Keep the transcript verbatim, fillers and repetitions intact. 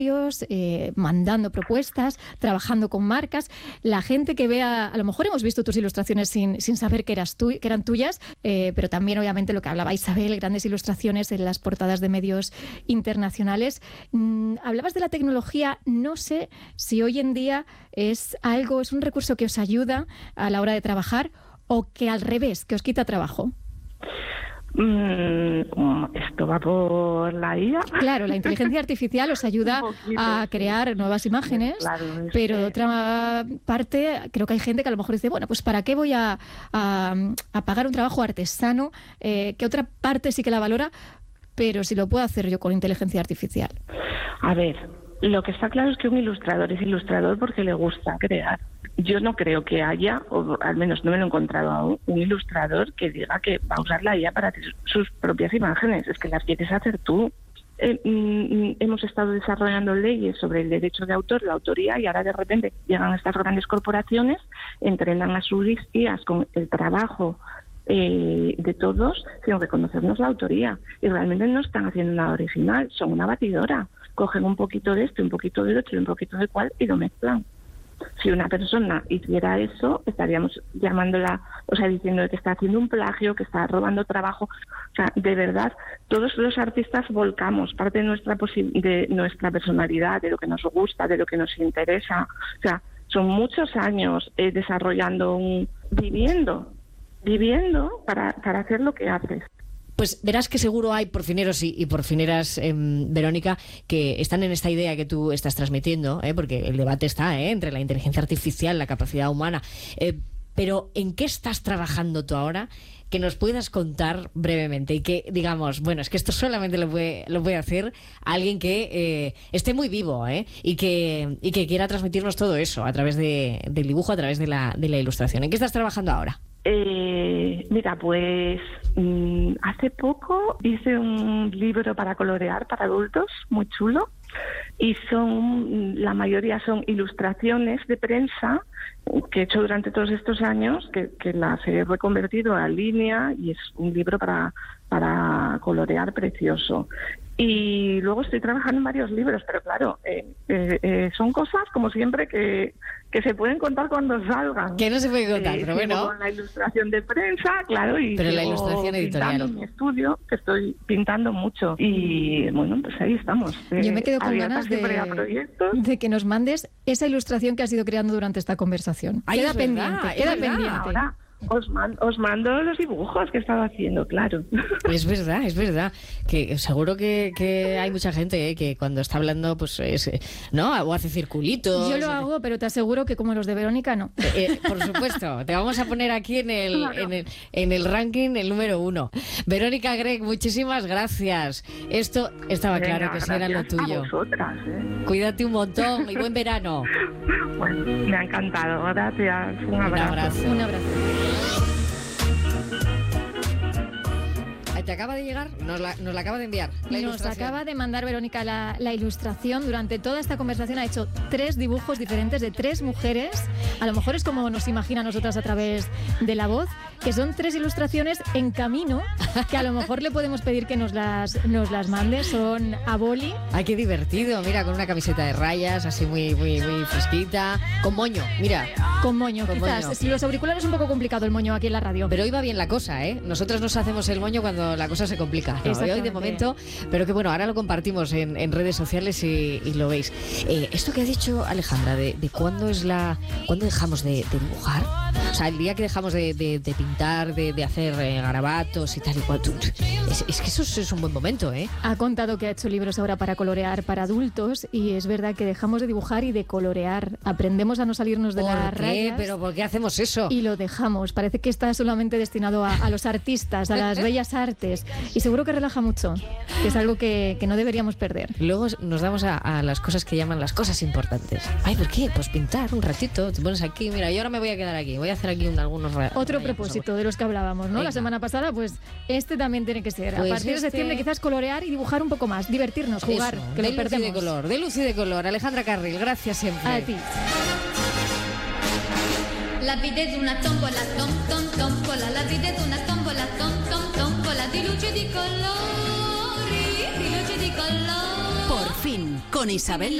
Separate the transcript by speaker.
Speaker 1: Eh, mandando propuestas, trabajando con marcas. La gente que vea, a lo mejor hemos visto tus ilustraciones sin, sin saber que, eras tú, que eran tuyas, eh, pero también obviamente lo que hablaba Isabel, grandes ilustraciones en las portadas de medios internacionales. Mm, hablabas de la tecnología, no sé si hoy en día es algo, es un recurso que os ayuda a la hora de trabajar o que al revés, que os quita trabajo.
Speaker 2: Mm, esto va por la I A.
Speaker 1: Claro, la inteligencia artificial os ayuda poquito, a crear sí. nuevas imágenes, claro, pero de otra parte creo que hay gente que a lo mejor dice, bueno, pues ¿para qué voy a, a, a pagar un trabajo artesano eh, que otra parte sí que la valora, pero si lo puedo hacer yo con inteligencia artificial?
Speaker 2: A ver, lo que está claro es que un ilustrador es ilustrador porque le gusta crear. Yo no creo que haya, o al menos no me lo he encontrado aún, un ilustrador que diga que va a usar la I A para hacer sus propias imágenes. Es que las quieres hacer tú. Eh, mm, hemos estado desarrollando leyes sobre el derecho de autor, la autoría, y ahora de repente llegan estas grandes corporaciones, entrenan a sus I As con el trabajo eh, de todos sin reconocernos la autoría. Y realmente no están haciendo nada original, son una batidora. Cogen un poquito de esto, un poquito del otro, un poquito de cual y lo mezclan. Si una persona hiciera eso, estaríamos llamándola, o sea, diciendo que está haciendo un plagio, que está robando trabajo. O sea, de verdad, todos los artistas volcamos parte de nuestra posi- de nuestra personalidad, de lo que nos gusta, de lo que nos interesa. O sea, son muchos años eh, desarrollando un... viviendo, viviendo para, para hacer lo que haces.
Speaker 3: Pues verás que seguro hay porfineros y, y porfineras, eh, Verónica, que están en esta idea que tú estás transmitiendo, ¿eh? Porque el debate está ¿eh? entre la inteligencia artificial, la capacidad humana. Eh, pero ¿en qué estás trabajando tú ahora? Que nos puedas contar brevemente y que digamos, bueno, es que esto solamente lo puede, lo puede hacer alguien que eh, esté muy vivo ¿eh? y, que, y que quiera transmitirnos todo eso a través de, del dibujo, a través de la, de la ilustración. ¿En qué estás trabajando ahora?
Speaker 2: Eh, mira, pues mmm, hace poco hice un libro para colorear para adultos, muy chulo, y son, la mayoría son ilustraciones de prensa que he hecho durante todos estos años, que, que las he reconvertido a línea, y es un libro para, para colorear precioso. Y luego estoy trabajando en varios libros, pero claro, eh, eh, eh, son cosas, como siempre, que, que se pueden contar cuando salgan.
Speaker 3: Que no se puede contar, eh, pero bueno.
Speaker 2: Con la ilustración de prensa, claro, y
Speaker 3: pero la ilustración editorial.
Speaker 2: En mi estudio, que estoy pintando mucho. Y bueno, pues ahí estamos. Eh,
Speaker 1: Yo me quedo con ganas de, de que nos mandes esa ilustración que has ido creando durante esta conversación.
Speaker 3: Ay,
Speaker 1: queda
Speaker 3: es
Speaker 1: pendiente,
Speaker 3: verdad,
Speaker 1: queda
Speaker 3: es verdad.
Speaker 1: pendiente.
Speaker 2: Ahora, Os, man, os mando los dibujos que he estado haciendo, claro.
Speaker 3: Es verdad, es verdad. Que seguro que, que hay mucha gente ¿eh? que cuando está hablando, pues es, ¿no? O hace circulitos.
Speaker 1: Yo lo hago, pero te aseguro que como los de Verónica, no.
Speaker 3: Eh, eh, por supuesto, te vamos a poner aquí en el, claro. en el, en el ranking el número uno. Verónica Grech, muchísimas gracias. Esto estaba Venga, claro que eso era lo tuyo.
Speaker 2: A vosotras, ¿eh?
Speaker 3: Cuídate un montón y buen verano.
Speaker 2: Bueno, me ha encantado. Gracias. Un abrazo.
Speaker 3: Un abrazo.
Speaker 1: Un abrazo.
Speaker 3: ¿Te acaba de llegar? Nos la, nos la acaba de enviar. La
Speaker 1: nos acaba de mandar Verónica la, la ilustración. Durante toda esta conversación ha hecho tres dibujos diferentes de tres mujeres. A lo mejor es como nos imagina a nosotras a través de la voz, que son tres ilustraciones en camino, que a lo mejor le podemos pedir que nos las, nos las mande. Son a boli.
Speaker 3: Ay, qué divertido. Mira, con una camiseta de rayas, así muy, muy, muy fresquita. Con moño, mira.
Speaker 1: Con moño, con quizás. Moño. Si los auriculares es un poco complicado el moño aquí en la radio.
Speaker 3: Pero hoy va bien la cosa, ¿eh? Nosotros nos hacemos el moño cuando la cosa se complica, ¿no? Hoy de momento, pero que bueno, ahora lo compartimos en, en redes sociales y, y lo veis. Eh, esto que ha dicho Alejandra, de, de cuándo es la, cuándo dejamos de, de dibujar, o sea, el día que dejamos de, de, de pintar, de, de hacer eh, garabatos y tal y cual, es, es que eso es, es un buen momento, ¿eh?
Speaker 1: Ha contado que ha hecho libros ahora para colorear para adultos y es verdad que dejamos de dibujar y de colorear, aprendemos a no salirnos de las rayas.
Speaker 3: ¿Pero por qué hacemos eso?
Speaker 1: Y lo dejamos, parece que está solamente destinado a, a los artistas, a las bellas artes. Y seguro que relaja mucho, que es algo que, que no deberíamos perder.
Speaker 3: Luego nos damos a, a las cosas que llaman las cosas importantes. Ay, ¿por qué? Pues pintar un ratito, te pones aquí, mira, yo ahora me voy a quedar aquí, voy a hacer aquí un, algunos rayos.
Speaker 1: Otro propósito de los que hablábamos, ¿no? Venga. La semana pasada, pues este también tiene que ser. Pues a partir este... de septiembre quizás colorear y dibujar un poco más, divertirnos, jugar, Eso, que
Speaker 3: de
Speaker 1: lo perdemos.
Speaker 3: De color, de luz y de color. Alejandra Carril, gracias siempre.
Speaker 1: A ti.
Speaker 4: La vida è una tombola, tom tom tombola, la vida è una tombola, tom tom tombola, di luce di colori, di luce di colori.
Speaker 3: Por
Speaker 5: Fin, con Isabel